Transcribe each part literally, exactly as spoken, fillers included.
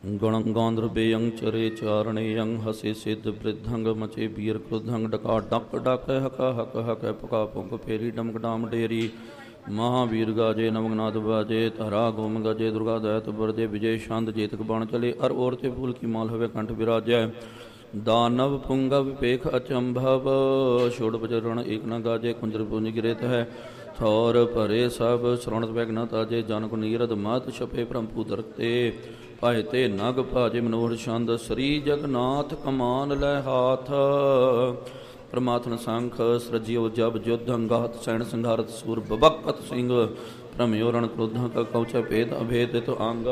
ਗਣੰ ਗਾਂਧਰਬੇਯੰ ਚਰੇ ਚਾਰਣੇਯੰ ਹਸੇ ਸਿੱਧ ਬ੍ਰਿਧੰਗ ਮਚੇ ਬੀਰ ਕ੍ਰੁਧੰਗ ਡਕਾ ਡਕ ਡਕ ਹਕ ਹਕ ਹਕ ਪਕਾ ਪੁੰਕ ਫੇਰੀ ਡਮਕ ਡਾਮ ਡੇਰੀ ਮਹਾਵੀਰ ਗਾਜੇ ਨਵਗਨਾਥ ਬਾਜੇ ਧਰਾ ਗੋਮ ਗਜੇ ਦੁਰਗਾ ਦੈਤ ਬਰਜੇ ਵਿਜੇ ਛੰਦ ਜੇਤਕ ਬਣ ਚਲੇ ਅਰ ਔਰ ਤੇ ਫੂਲ ਕੀ ਮਾਲ ਹੋਵੇ ਕੰਠ ਵਿਰਾਜੈ ਦਾਨਵ ਪੁੰਗਵ ਵਿਪੇਖ ਅਚੰਭਵ ਛੋੜ ਬਚਰਣ ਏਕ ਨ ਗਾਜੇ ਕੁੰਜਰ ਪੁੰਜ ਗਿਰੇਤ ਹੈ ਥੌਰ ਭਰੇ ਸਭ ਸ਼ਰਣਤ ਵੈਗਨ ਤਾਜੇ ਜਨ ਕੋ ਨੀਰਦ ਮਤ ਛਪੇ ਭ੍ਰਮਪੂ ਦਰਤੇ ਭਾਏ ਤੇ ਨਗ ਭਾਜੇ ਮਨੋਹਰ ਛੰਦ ਸ੍ਰੀ ਜਗਨਾਥ ਕਮਾਨ ਲੈ ਹਾਥ ਪਰਮਾਤਮ ਸੰਖ ਸਰਜਿਓ ਜਬ ਜੁਧ ਅੰਗਾਤ ਸੈਣ ਸੰਘਾਰਤ ਸੂਰ ਬਬਕਤ ਸਿੰਘ ਭ੍ਰਮਿਓ ਰਣ ਕ੍ਰੋਧਾਂ ਕਾ ਕਉਚੈ ਭੇਦ ਅਭੇਦਿਤ ਅੰਗ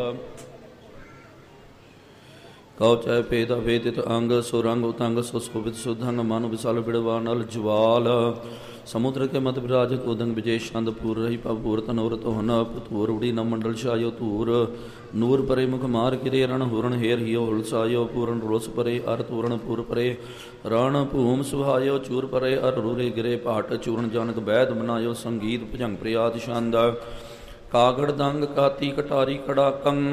ਕਉਚੈ ਭੇਦ ਅਭੇਦਿਤ ਅੰਗ ਸੁਰੰਗ ਉਤੰਗ ਸੁਸੋਭਿਤ ਸੁਧੰਗ ਮਨ ਵਿਸਾਲ ਬਿੜਵਾਨਲ ਜਵਾਲ ਸਮੁद्र के मत विराज कोदंग विजय छंद पूर रही पपूर तनोर तो हन पुतूर उड़ी न मंडल छायो तूर नूर परे मुख मार किरे रण हुरण हेर हियो हुलसायो पूरण रोस परे अर तूरण पूर परे रण भूम सुहायो चूर परे अर रूरे गिरे पाट चूरण जनक बैद बनायो संगीत भुजंग प्रियाद छंद कागड़ दंग काती कटारी कड़ाकं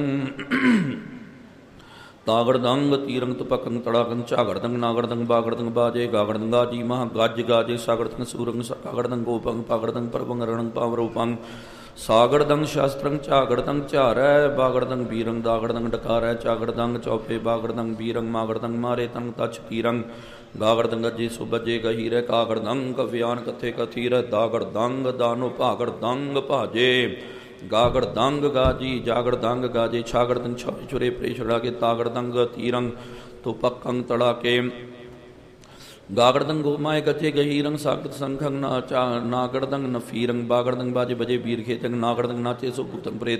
ਤਾਗੜਦੰਗ ਤੀਰੰਗ ਤਪਕੰਗ ਤੜਾਕੰਗ ਝਾਗੜਦੰਗ ਨਾਗੜਦੰਗ ਬਾਗੜਦੰਗ ਬਾਜੇ ਗਾਗੜਦੰਗ ਗਾਜੀ ਮਹਾਂ ਗੱਜ ਗਾਜੇ ਸਾਗੜਦੰਗ ਸੂਰੰਗ ਕਾਗੜਦੰਗ ਗੋਪੰਗ ਪਾਗੜਦੰਗ ਪਰਵੰਗ ਰਣੰਗ ਪਾਵਰੂਪੰਗ ਸਾਗੜਦੰਗ ਸ਼ਾਸਤਰੰਗ ਝਾਗੜਦੰਗ ਝਾਰੈ ਬਾਗੜਦੰਗ ਬੀਰੰਗ ਦਾਗੜਦੰਗ ਡਕਾਰੈ ਝਾਗੜਦੰਗ ਚੌਪੇ ਬਾਗੜਦੰਗ ਬੀਰੰਗ ਮਾਗੜਦੰਗ ਮਾਰੇ ਤੰਗ ਤਛ ਤੀਰੰਗ ਗਾਗੜਦੰਗ ਗੱਜੇ ਸੁਬਜੇ ਗਹੀਰੈ ਕਾਗੜਦੰਗ ਕਵਿਆਨ ਕਥੇ ਕਥੀਰੈ ਦਾਗੜਦੰਗ ਦਾਨੋ ਭਾਗੜਦੰਗ ਭਾਜੇ गागड़ दंग गाजी जागड़ दंग गाजे छागड़ दंग छुरे प्रे छड़ा के तागड़ दंग तीरंग तो पक्कंग तड़ा के गागड़ दंग गोमाए गचे गहीरंग सागड़ संखंग ना चा नागड़ दंग नफीरंग बागड़ दंग बाजे बजे वीर खेतंग नागड़ दंग नाचे सो पुतंग प्रेत